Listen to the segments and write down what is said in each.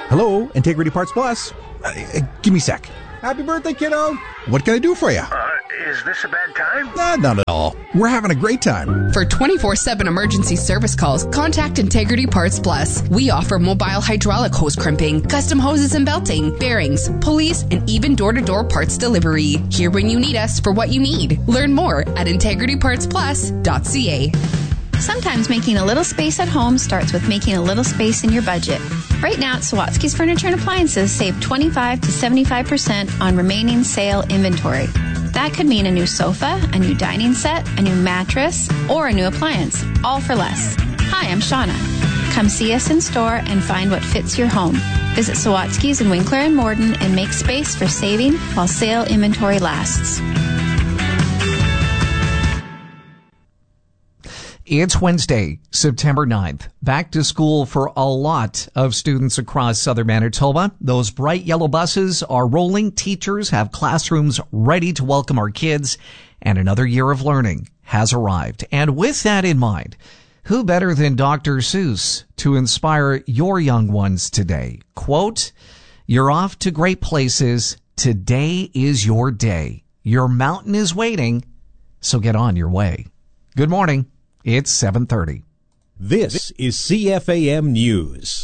Hello, Integrity Parts Plus. Give me a sec. Happy birthday, kiddo. What can I do for you? Is this a bad time? Not at all. We're having a great time. For 24/7 emergency service calls, contact Integrity Parts Plus. We offer mobile hydraulic hose crimping, custom hoses and belting, bearings, pulleys, and even door-to-door parts delivery. Here when you need us for what you need. Learn more at integritypartsplus.ca. Sometimes making a little space at home starts with making a little space in your budget. Right now at Sawatsky's Furniture and Appliances, save 25 to 75% on remaining sale inventory. That could mean a new sofa, a new dining set, a new mattress, or a new appliance, all for less. Hi, I'm Shauna. Come see us in store and find what fits your home. Visit Sawatsky's in Winkler and Morden and make space for saving while sale inventory lasts. It's Wednesday, September 9th. Back to school for a lot of students across southern Manitoba. Those bright yellow buses are rolling. Teachers have classrooms ready to welcome our kids, and another year of learning has arrived. And with that in mind, who better than Dr. Seuss to inspire your young ones today? Quote, "You're off to great places. Today is your day. Your mountain is waiting, so get on your way." Good morning. It's 7:30. This is CFAM News.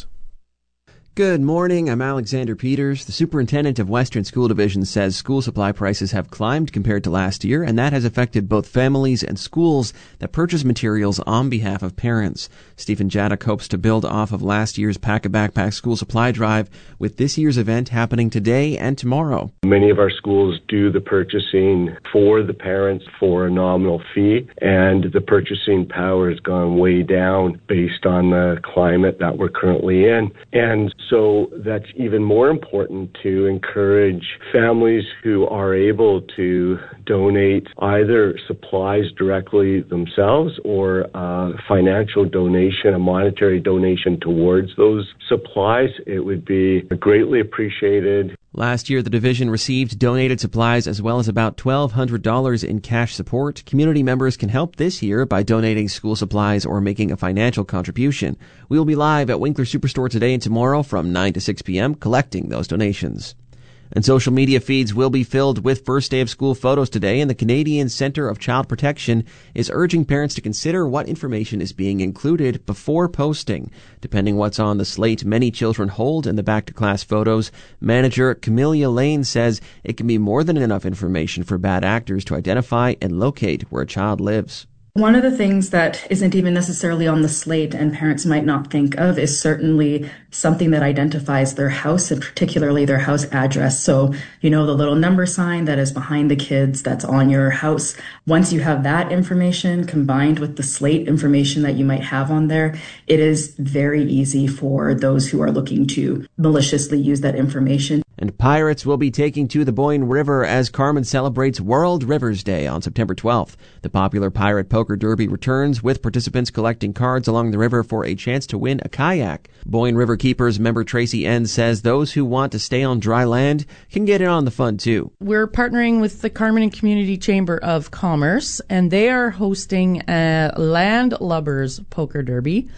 Good morning. I'm Alexander Peters. The superintendent of Western School Division says school supply prices have climbed compared to last year, and that has affected both families and schools that purchase materials on behalf of parents. Stephen Jaddock hopes to build off of last year's Pack a Backpack school supply drive with this year's event happening today and tomorrow. Many of our schools do the purchasing for the parents for a nominal fee, and the purchasing power has gone way down based on the climate that we're currently in. And so that's even more important to encourage families who are able to donate either supplies directly themselves or a financial donation, a monetary donation towards those supplies. It would be greatly appreciated. Last year, the division received donated supplies as well as about $1,200 in cash support. Community members can help this year by donating school supplies or making a financial contribution. We will be live at Winkler Superstore today and tomorrow from 9 to 6 p.m. collecting those donations. And social media feeds will be filled with first day of school photos today, and the Canadian Centre of Child Protection is urging parents to consider what information is being included before posting. Depending what's on the slate many children hold in the back-to-class photos, manager Camelia Lane says it can be more than enough information for bad actors to identify and locate where a child lives. One of the things that isn't even necessarily on the slate and parents might not think of is certainly something that identifies their house and particularly their house address. So, the little number sign that is behind the kids that's on your house. Once you have that information combined with the slate information that you might have on there, it is very easy for those who are looking to maliciously use that information. And pirates will be taking to the Boyne River as Carman celebrates World Rivers Day on September 12th. The popular Pirate Poker Derby returns with participants collecting cards along the river for a chance to win a kayak. Boyne River Keepers member Tracy N says those who want to stay on dry land can get in on the fun too. We're partnering with the Carman and Community Chamber of Commerce, and they are hosting a Landlubbers Poker Derby.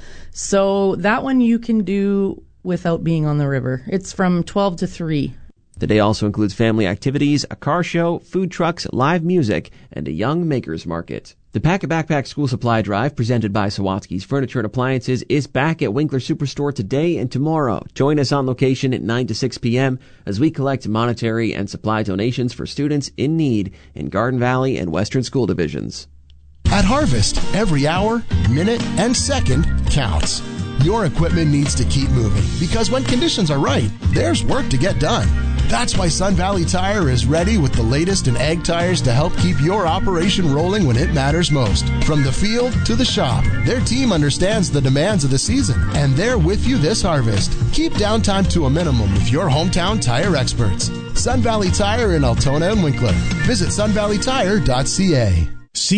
So that one you can do without being on the river. It's from 12 to 3. The day also includes family activities, a car show, food trucks, live music, and a young makers market. The Pack a Backpack School Supply Drive, presented by Sawatsky's Furniture and Appliances, is back at Winkler Superstore today and tomorrow. Join us on location at 9 to 6 p.m. as we collect monetary and supply donations for students in need in Garden Valley and Western School Divisions. At Harvest, every hour, minute, and second counts. Your equipment needs to keep moving because when conditions are right, there's work to get done. That's why Sun Valley Tire is ready with the latest in ag tires to help keep your operation rolling when it matters most. From the field to the shop, their team understands the demands of the season, and they're with you this harvest. Keep downtime to a minimum with your hometown tire experts. Sun Valley Tire in Altona and Winkler. Visit sunvalleytire.ca.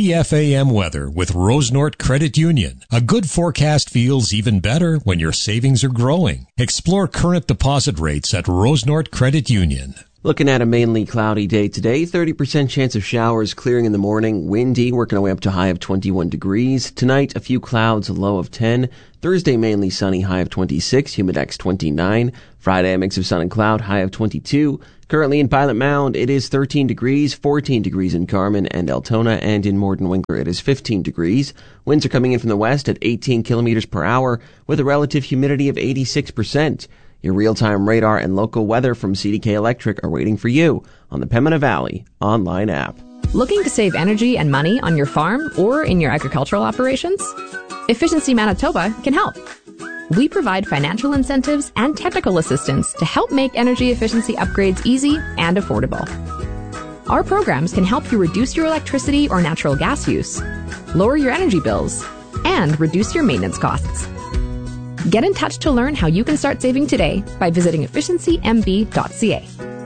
CFAM weather with Rosenort Credit Union. A good forecast feels even better when your savings are growing. Explore current deposit rates at Rosenort Credit Union. Looking at a mainly cloudy day today, 30% chance of showers, clearing in the morning, windy, working our way up to a high of 21 degrees. Tonight, a few clouds, a low of 10. Thursday, mainly sunny, high of 26, humidex 29. Friday, a mix of sun and cloud, high of 22. Currently in Pilot Mound, it is 13 degrees, 14 degrees in Carmen and Altona, and in Morden Winkler, it is 15 degrees. Winds are coming in from the west at 18 kilometers per hour, with a relative humidity of 86%. Your real-time radar and local weather from CDK Electric are waiting for you on the Pembina Valley online app. Looking to save energy and money on your farm or in your agricultural operations? Efficiency Manitoba can help. We provide financial incentives and technical assistance to help make energy efficiency upgrades easy and affordable. Our programs can help you reduce your electricity or natural gas use, lower your energy bills, and reduce your maintenance costs. Get in touch to learn how you can start saving today by visiting efficiencymb.ca.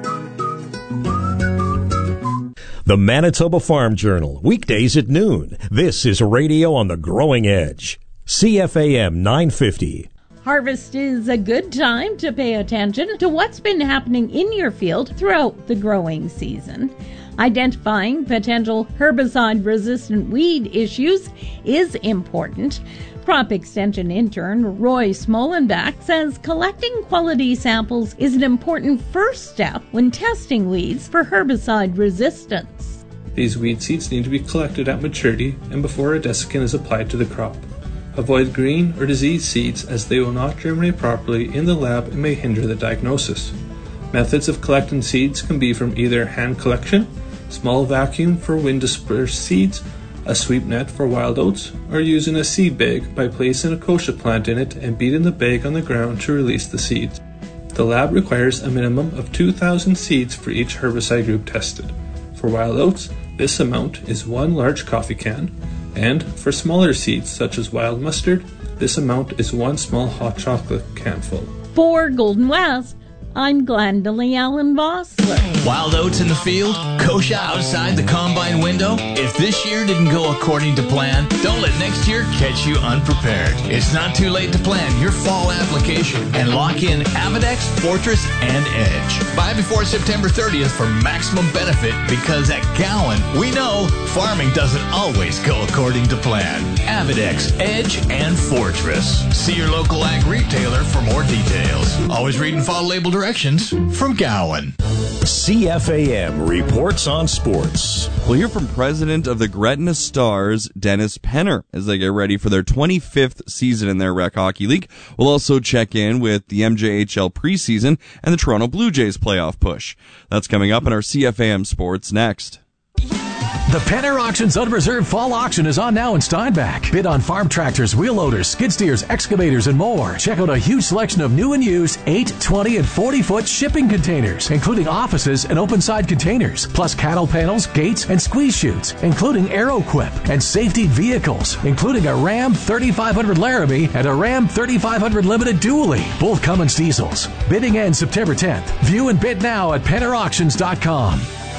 The Manitoba Farm Journal, weekdays at noon. This is radio on the growing edge. CFAM 950. Harvest is a good time to pay attention to what's been happening in your field throughout the growing season. Identifying potential herbicide-resistant weed issues is important. Crop Extension intern Roy Smolenbach says collecting quality samples is an important first step when testing weeds for herbicide resistance. These weed seeds need to be collected at maturity and before a desiccant is applied to the crop. Avoid green or diseased seeds as they will not germinate properly in the lab and may hinder the diagnosis. Methods of collecting seeds can be from either hand collection, small vacuum for wind dispersed seeds, a sweep net for wild oats, or using a seed bag by placing a kochia plant in it and beating the bag on the ground to release the seeds. The lab requires a minimum of 2,000 seeds for each herbicide group tested. For wild oats, this amount is 1 large coffee can, and for smaller seeds such as wild mustard, this amount is 1 small hot chocolate canful. For Golden West, I'm Glendalee Allen Vossler. Wild oats in the field, kochia outside the combine window. If this year didn't go according to plan, don't let next year catch you unprepared. It's not too late to plan your fall application and lock in Avedex, Fortress, and Edge. Buy before September 30th for maximum benefit because at Gowan, we know farming doesn't always go according to plan. Avedex, Edge, and Fortress. See your local ag retailer for more details. Always read and follow label directions from Gowan. CFAM reports on sports. We'll hear from President of the Gretna Stars, Dennis Penner, as they get ready for their 25th season in their Rec Hockey League. We'll also check in with the MJHL preseason and the Toronto Blue Jays playoff push. That's coming up in our CFAM Sports next. The Penner Auctions Unreserved Fall Auction is on now in Steinbach. Bid on farm tractors, wheel loaders, skid steers, excavators, and more. Check out a huge selection of new and used 8, 20, and 40-foot shipping containers, including offices and open-side containers, plus cattle panels, gates, and squeeze chutes, including Aeroquip, and safety vehicles, including a Ram 3500 Laramie and a Ram 3500 Limited Dually, both Cummins diesels. Bidding ends September 10th. View and bid now at PennerAuctions.com.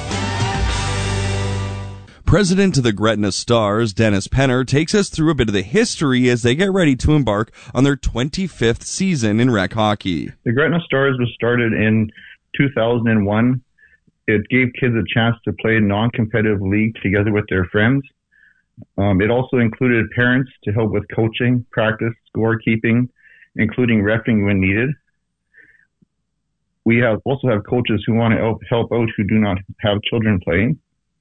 President of the Gretna Stars, Dennis Penner, takes us through a bit of the history as they get ready to embark on their 25th season in rec hockey. The Gretna Stars was started in 2001. It gave kids a chance to play a non-competitive league together with their friends. It also included parents to help with coaching, practice, scorekeeping, including reffing when needed. We also have coaches who want to help out who do not have children playing.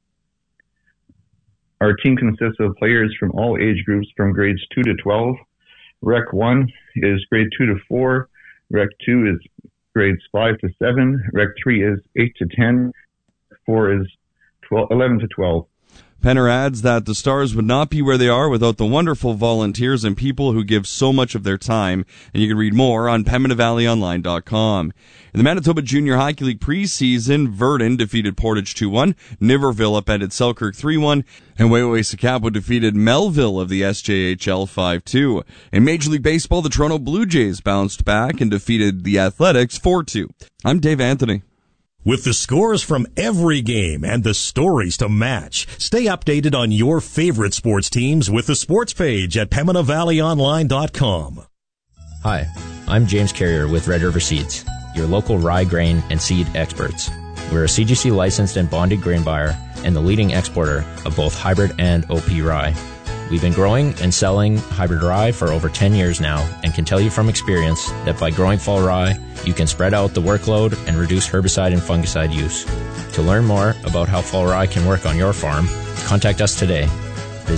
Our team consists of players from all age groups from grades 2 to 12. Rec 1 is grade 2 to 4. Rec 2 is grades 5 to 7. Rec 3 is 8 to 10. 4 is 11 to 12. Penner adds that the Stars would not be where they are without the wonderful volunteers and people who give so much of their time, and you can read more on PembinaValleyOnline.com. In the Manitoba Junior Hockey League preseason, Verdun defeated Portage 2-1, Niverville upended Selkirk 3-1, and Waiwasakapo defeated Melville of the SJHL 5-2. In Major League Baseball, the Toronto Blue Jays bounced back and defeated the Athletics 4-2. I'm Dave Anthony. With the scores from every game and the stories to match, stay updated on your favorite sports teams with the sports page at PembinaValleyOnline.com. Hi, I'm James Carrier with Red River Seeds, your local rye grain and seed experts. We're a CGC licensed and bonded grain buyer and the leading exporter of both hybrid and OP rye. We've been growing and selling hybrid rye for over 10 years now and can tell you from experience that by growing fall rye, you can spread out the workload and reduce herbicide and fungicide use. To learn more about how fall rye can work on your farm, contact us today